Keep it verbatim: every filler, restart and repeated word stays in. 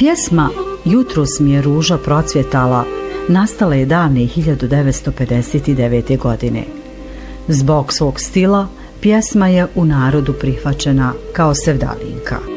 Pjesma Jutros mi je ruža procvjetala nastala je davne hiljadu devetsto pedeset devete. godine. Zbog svog stila, pjesma je u narodu prihvaćena kao sevdalinka.